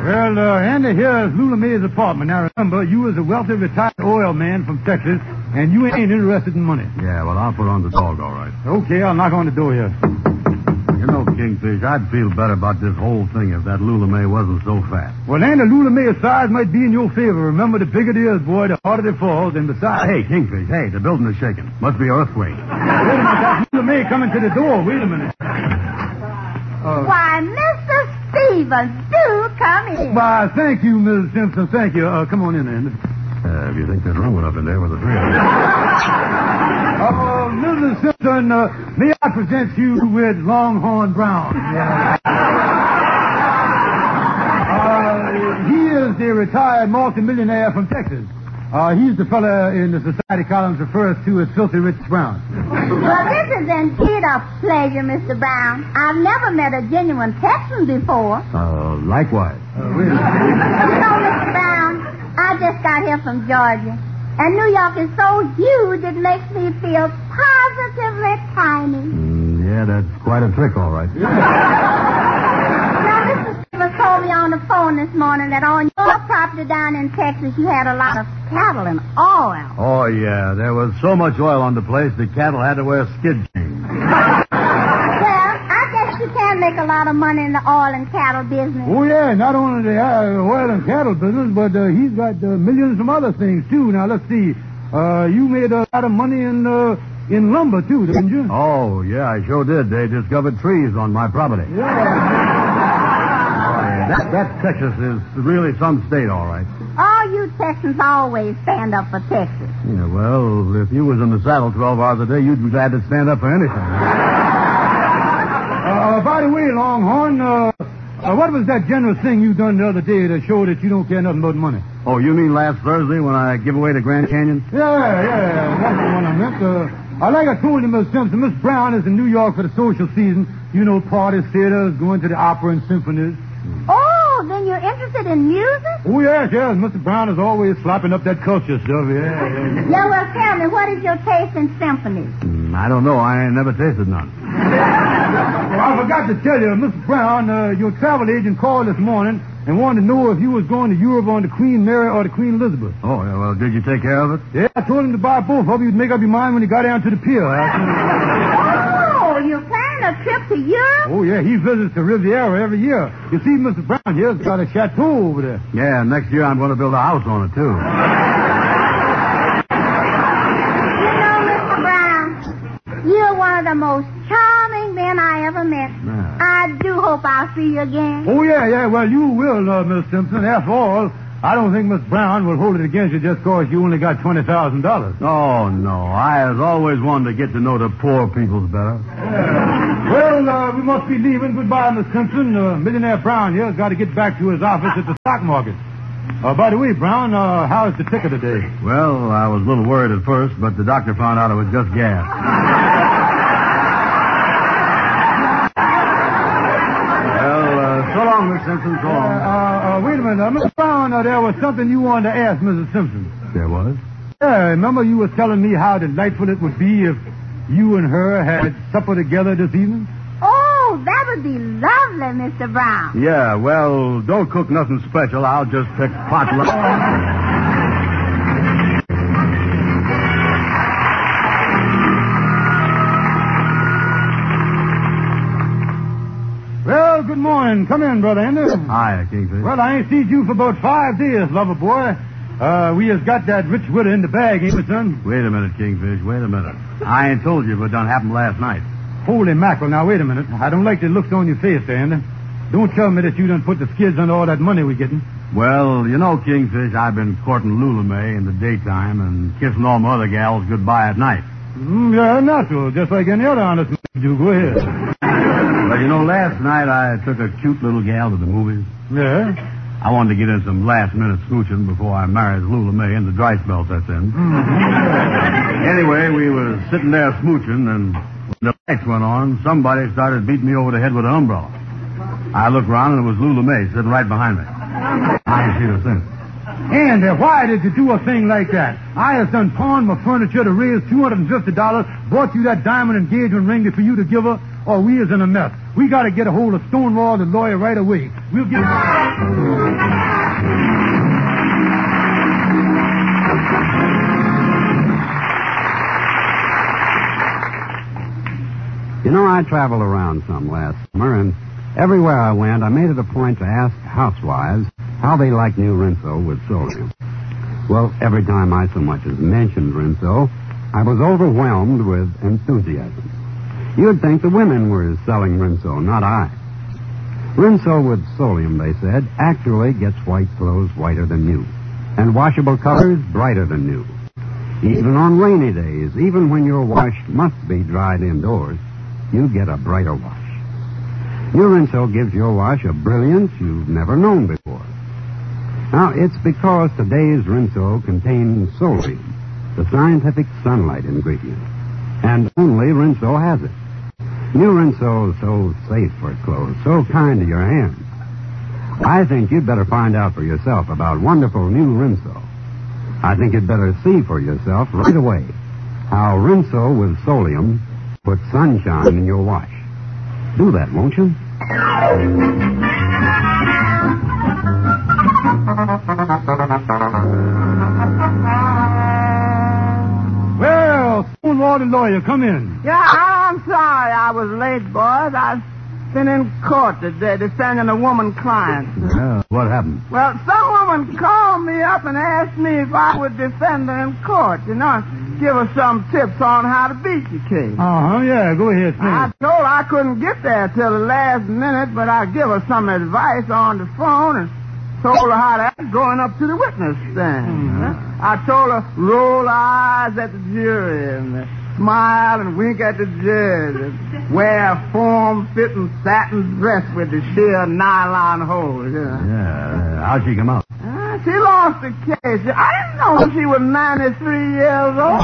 Well, Andy, here is Lula May's apartment. Now, remember, you was a wealthy retired oil man from Texas, and you ain't interested in money. Yeah, well, I'll put on the dog, all right. Okay, I'll knock on the door here. You know, Kingfish, I'd feel better about this whole thing if that Lula May wasn't so fat. Well, Andy, Lula May's size might be in your favor. Remember, the bigger it is, boy, the harder it falls, and besides... Hey, Kingfish, hey, the building is shaking. Must be an earthquake. Wait a minute, that's Lula May coming to the door. Wait a minute. Why, Mr. Stevens, do come in. Why, thank you, Mrs. Simpson. Thank you. Come on in, Andy. If you think there's room enough in there with the three of us. Mrs. Simpson, may I present you with Longhorn Brown? Yeah. He is the retired multimillionaire from Texas. He's the fella in the society columns refers to as Filthy Rich Brown. Well, this is indeed a pleasure, Mr. Brown. I've never met a genuine Texan before. Likewise. Wait a minute. You know, Mr. Brown, I just got here from Georgia. And New York is so huge it makes me feel positively tiny. Yeah, that's quite a trick, all right. Now, Mr. Stevens told me on the phone this morning that on your property down in Texas you had a lot of cattle and oil. Oh, yeah. There was so much oil on the place the cattle had to wear skid chains. You can make a lot of money in the oil and cattle business. Oh, yeah, not only the oil and cattle business, but he's got millions of other things, too. Now, let's see. You made a lot of money in lumber, too, didn't you? Oh, yeah, I sure did. They discovered trees on my property. Yeah. That Texas is really some state, all right. All you Texans always stand up for Texas. Yeah, well, if you was in the saddle 12 hours a day, you'd be glad to stand up for anything. By the way, Longhorn, what was that generous thing you done the other day to show that you don't care nothing about money? Oh, you mean last Thursday when I give away the Grand Canyon? Yeah, that's the one I meant. Like I told you, Miss Simpson, Miss Brown is in New York for the social season. You know, parties, theaters, going to the opera and symphonies. Oh, then you're interested in music? Oh, yes. Mr. Brown is always slopping up that culture stuff, yeah. Yeah, well, tell me, what is your taste in symphonies? I don't know. I ain't never tasted none. Well, I forgot to tell you, Mr. Brown, your travel agent called this morning and wanted to know if you was going to Europe on the Queen Mary or the Queen Elizabeth. Oh, yeah, well, did you take care of it? Yeah, I told him to buy both of you. You'd make up your mind when you got down to the pier. Oh, you're planning a trip to Europe? Oh, yeah, he visits the Riviera every year. You see, Mr. Brown here's got a chateau over there. Yeah, next year I'm going to build a house on it, too. You're one of the most charming men I ever met. Yeah. I do hope I'll see you again. Oh, yeah. Well, you will, Miss Simpson. After all, I don't think Miss Brown will hold it against you just because you only got $20,000. Oh, no. I has always wanted to get to know the poor peoples better. Yeah. Well, we must be leaving. Goodbye, Miss Simpson. Millionaire Brown here has got to get back to his office at the stock market. By the way, Brown, how's the ticker today? Well, I was a little worried at first, but the doctor found out it was just gas. So long, Miss Simpson. So long. Wait a minute. Miss Brown, there was something you wanted to ask Mrs. Simpson. There was? Yeah, remember you were telling me how delightful it would be if you and her had supper together this evening? Oh, that would be lovely, Mr. Brown. Yeah, well, don't cook nothing special. I'll just pick potluck. Well, good morning. Come in, Brother Andy. Hi, Kingfish. Well, I ain't seen you for about 5 days, lover boy. We has got that rich widow in the bag, ain't we, son? Wait a minute, Kingfish. Wait a minute. I ain't told you, but it done happened last night. Holy mackerel. Now, wait a minute. I don't like the looks on your face, Andy. Don't tell me that you done put the skids on all that money we getting. Well, you know, Kingfish, I've been courting Lula May in the daytime and kissing all my other gals goodbye at night. Yeah, natural. Just like any other honest man do. Go ahead. But, you know, last night I took a cute little gal to the movies. Yeah? I wanted to get in some last-minute smooching before I married Lula May in the dry spell sets in. Anyway, we was sitting there smooching, and when the lights went on, somebody started beating me over the head with an umbrella. I looked around, and it was Lula May sitting right behind me. I ain't seen her since. Andy, why did you do a thing like that? I have done pawned my furniture to raise $250, bought you that diamond engagement ring for you to give her. or we is in a mess. We got to get a hold of Stonewall, the lawyer, right away. We'll get... You know, I traveled around some last summer, and everywhere I went, I made it a point to ask housewives how they like New Rinso with Solium. Well, every time I so much as mentioned Rinso, I was overwhelmed with enthusiasm. You'd think the women were selling Rinso, not I. Rinso with Solium, they said, actually gets white clothes whiter than new, and washable colors brighter than new. Even on rainy days, even when your wash must be dried indoors, you get a brighter wash. New Rinso gives your wash a brilliance you've never known before. Now, it's because today's Rinso contains Solium, the scientific sunlight ingredient. And only Rinso has it. New Rinso is so safe for clothes, so kind to your hands. I think you'd better find out for yourself about wonderful New Rinso. I think you'd better see for yourself right away how Rinso with Solium puts sunshine in your wash. Do that, won't you? Well, Stonewall, the lawyer, come in. Yeah, I'm sorry I was late, boys. I've been in court today defending a woman client. Yeah, what happened? Well, some woman called me up and asked me if I would defend her in court, give her some tips on how to beat the case. Uh-huh, yeah, go ahead, I told her I couldn't get there till the last minute, but I give her some advice on the phone and told her how to act going up to the witness stand. Mm-hmm. I told her roll eyes at the jury and smile and wink at the judge and wear a form-fitting satin dress with the sheer nylon hose. Yeah, how'd she come out? She lost the case. I didn't know she was 93 years old.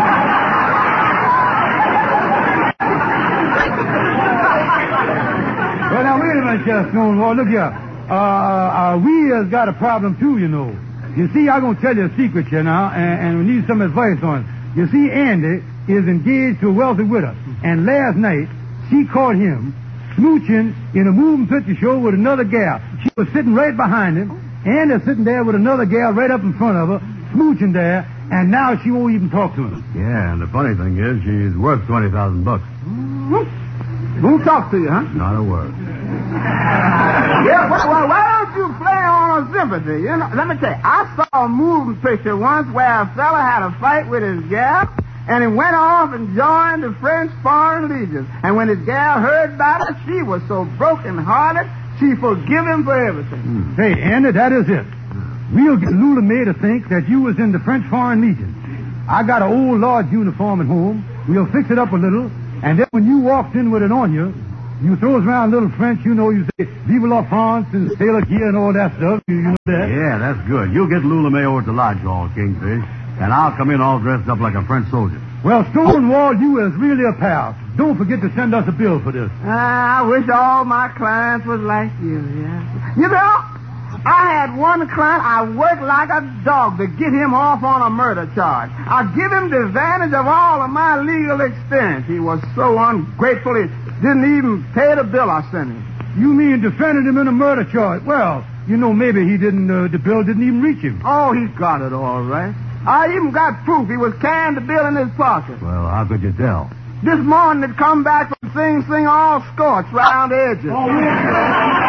Well, now, wait a minute, Stonewall. Look here. We has got a problem, too, you know. You see, I'm going to tell you a secret here now, and we need some advice on it. You see, Andy is engaged to a wealthy widow, and last night, she caught him smooching in a moving picture show with another gal. She was sitting right behind him, and they're sitting there with another gal right up in front of her, smooching there, and now she won't even talk to him. Yeah, and the funny thing is, she's worth $20,000. Won't talk to you, huh? Not a word. Yeah, well, why don't you play on sympathy? Let me tell you, I saw a moving picture once where a fella had a fight with his gal, and he went off and joined the French Foreign Legion. And when his gal heard about it, she was so broken-hearted, she forgive him for everything. Hey, Andy, that is it. We'll get Lula May to think that you was in the French Foreign Legion. I got an old Lord's uniform at home. We'll fix it up a little, and then when you walked in with it on you, you throws around a little French, you say, Vive la France and Sailor Gear and all that stuff. You know that? Yeah, that's good. You'll get Lula May over to Lodge Hall, Kingfish, and I'll come in all dressed up like a French soldier. Well, Stonewall, you is really a pal. Don't forget to send us a bill for this. I wish all my clients was like you, yeah. I had one client I worked like a dog to get him off on a murder charge. I give him the advantage of all of my legal experience. He was so ungrateful he didn't even pay the bill I sent him. You mean defended him in a murder charge? Well, maybe he didn't, the bill didn't even reach him. Oh, he's got it all right. I even got proof he was carrying the bill in his pocket. Well, how could you tell? This morning it come back from Sing Sing all scorched right around the edges. Oh,